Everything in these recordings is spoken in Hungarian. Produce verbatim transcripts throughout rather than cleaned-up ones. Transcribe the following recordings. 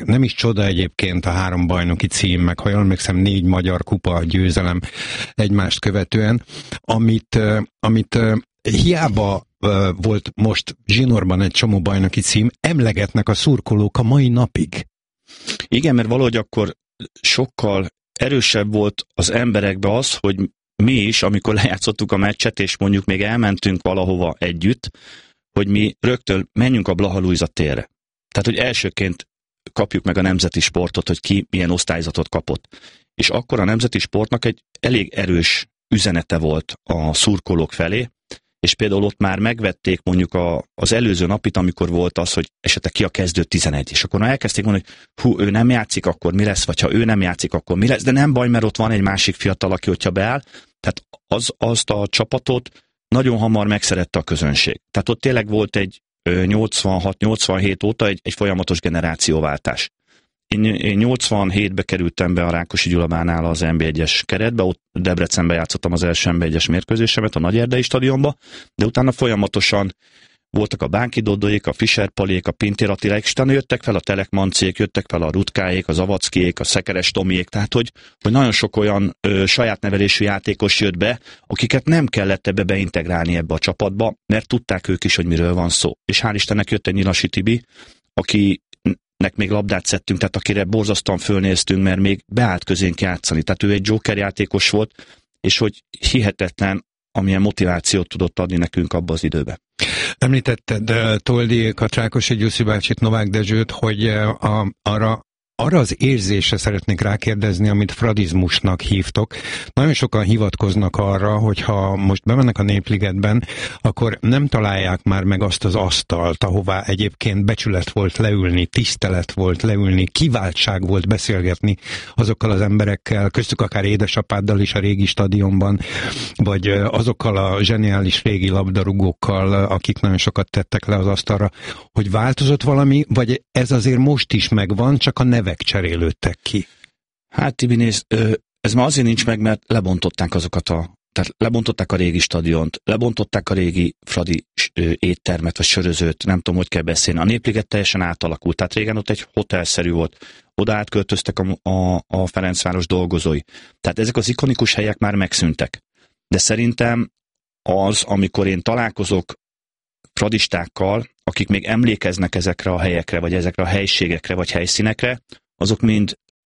meg nem is csoda egyébként a három bajnoki cím, meg ha jól emlékszem, négy magyar kupa győzelem egymást követően, amit, amit hiába volt most zsinórban egy csomó bajnoki cím, emlegetnek a szurkolók a mai napig. Igen, mert valahogy akkor sokkal erősebb volt az emberekbe az, hogy mi is, amikor lejátszottuk a meccset, és mondjuk még elmentünk valahova együtt, hogy mi rögtön menjünk a Blaha Lujza térre. Tehát, hogy elsőként kapjuk meg a nemzeti sportot, hogy ki milyen osztályzatot kapott. És akkor a nemzeti sportnak egy elég erős üzenete volt a szurkolók felé, és például ott már megvették mondjuk a, az előző napit, amikor volt az, hogy esetleg ki a kezdő tizenegy, és akkor már elkezdték mondani, hogy hú, ő nem játszik, akkor mi lesz, vagy ha ő nem játszik, akkor mi lesz, de nem baj, mert ott van egy másik fiatal, aki hogyha beáll. Tehát az, azt a csapatot nagyon hamar megszerette a közönség. Tehát ott tényleg volt egy nyolcvanhat nyolcvanhét óta egy, egy folyamatos generációváltás. Én, én nyolcvanhétbe kerültem be a Rákosi Gyulabánál az en bé egyes keretbe, ott Debrecenben játszottam az első en bé egyes mérkőzésemet a Nagyerdei stadionba, de utána folyamatosan voltak a Bánki Dodóék, a Fischer Palék, a Pintér Attiláék, és utána jöttek fel a Telekmancék, jöttek fel a Rutkáék, a Zavackiék, a Szekeres Tomiék, tehát hogy, hogy nagyon sok olyan ö, saját nevelésű játékos jött be, akiket nem kellett ebbe beintegrálni ebbe a csapatba, mert tudták ők is, hogy miről van szó. És hál' Istennek jött egy Nyilasi Tibi, akinek még labdát szedtünk, tehát akire borzasztóan fölnéztünk, mert még beállt közénk játszani. Tehát ő egy joker játékos volt, és hogy hihetetlen, amilyen motivációt tudott adni nekünk abba az időbe. Említetted Toldiékat, Rákosi Gyuszi bácsit, Novák Dezsőt, hogy a, arra, arra az érzésre szeretnék rákérdezni, amit fradizmusnak hívtok. Nagyon sokan hivatkoznak arra, hogy ha most bemennek a Népligetben, akkor nem találják már meg azt az asztalt, ahová egyébként becsület volt leülni, tisztelet volt leülni, kiváltság volt beszélgetni azokkal az emberekkel, köztük akár édesapáddal is a régi stadionban, vagy azokkal a zseniális régi labdarúgókkal, akik nagyon sokat tettek le az asztalra, hogy változott valami, vagy ez azért most is megvan, csak a neve cserélődtek ki. Hát Tibi, nézd, ez már azért nincs meg, mert lebontották azokat a, tehát lebontották a régi stadiont, lebontották a régi fradi éttermet, vagy sörözőt, nem tudom, hogy kell beszélni. A Népliget teljesen átalakult, tehát régen ott egy hotelszerű volt, oda átköltöztek a, a, a Ferencváros dolgozói. Tehát ezek az ikonikus helyek már megszűntek. De szerintem az, amikor én találkozok fradistákkal, akik még emlékeznek ezekre a helyekre, vagy ezekre a helységekre, vagy helyszínekre, azok mind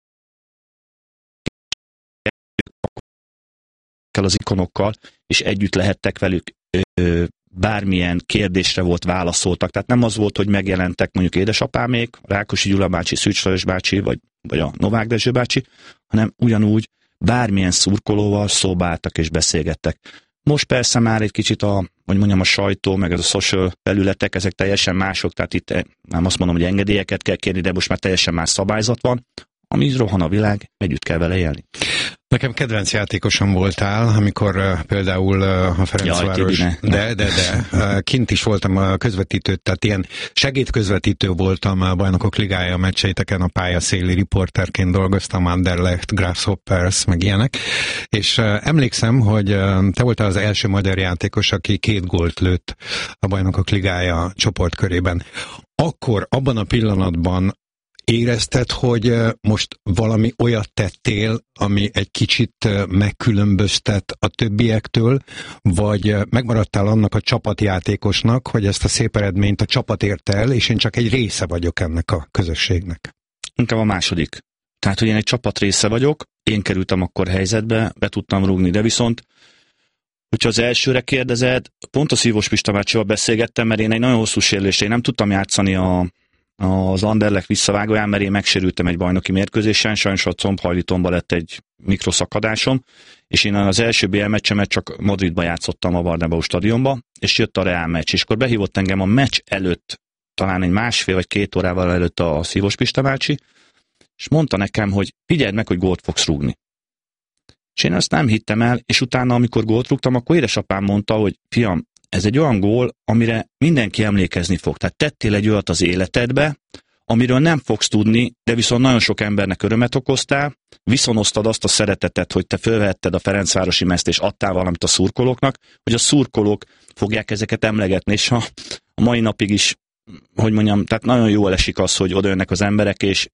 az ikonokkal, és együtt lehettek velük, bármilyen kérdésre volt válaszoltak. Tehát nem az volt, hogy megjelentek mondjuk édesapámék, Rákosi Gyula bácsi, Szűcs Lajos bácsi, vagy, vagy a Novák Dezső bácsi, hanem ugyanúgy bármilyen szurkolóval szóba álltak és beszélgettek. Most persze már egy kicsit a, hogy mondjam, a sajtó, meg ez a social felületek, ezek teljesen mások, tehát itt nem azt mondom, hogy engedélyeket kell kérni, de most már teljesen más szabályzat van, ami rohan a világ, együtt kell vele élni. Nekem kedvenc játékosom voltál, amikor uh, például uh, a Ferencváros, Jaj, de, de, de, uh, kint is voltam a közvetítő, tehát ilyen segédközvetítő voltam a Bajnokok Ligája meccseiteken, a pályaszéli riporterként dolgoztam, Anderlecht, Grasshoppers, meg ilyenek, és uh, emlékszem, hogy uh, te voltál az első magyar játékos, aki két gólt lőtt a Bajnokok Ligája csoportkörében. Akkor, abban a pillanatban érezted, hogy most valami olyat tettél, ami egy kicsit megkülönböztet a többiektől, vagy megmaradtál annak a csapatjátékosnak, hogy ezt a szép eredményt a csapat érte el, és én csak egy része vagyok ennek a közösségnek? Inkább a második. Tehát, hogy én egy csapat része vagyok, én kerültem akkor helyzetbe, be tudtam rúgni, de viszont, hogyha az elsőre kérdezed, pont a Szívós Pista bácsival beszélgettem, mert én egy nagyon hosszú sérülésre, én nem tudtam játszani a az Anderlecht visszavágóján, mert én megsérültem egy bajnoki mérkőzésen, sajnos a combhajlítomban lett egy mikroszakadásom, és én az első bé el meccsemet csak Madridba játszottam a Bernabéu stadionba, és jött a Real meccs, és akkor behívott engem a meccs előtt, talán egy másfél vagy két órával előtt a Szívós Pista bácsi, és mondta nekem, hogy figyeld meg, hogy gólt fogsz rúgni. És én azt nem hittem el, és utána, amikor gólt rúgtam, akkor édesapám mondta, hogy fiam, ez egy olyan gól, amire mindenki emlékezni fog. Tehát tettél egy olyat az életedbe, amiről nem fogsz tudni, de viszont nagyon sok embernek örömet okoztál, viszonoztad azt a szeretetet, hogy te fölvetted a Ferencvárosi mezt, és adtál valamit a szurkolóknak, hogy a szurkolók fogják ezeket emlegetni, és a, a mai napig is, hogy mondjam, tehát nagyon jól esik az, hogy oda jönnek az emberek, és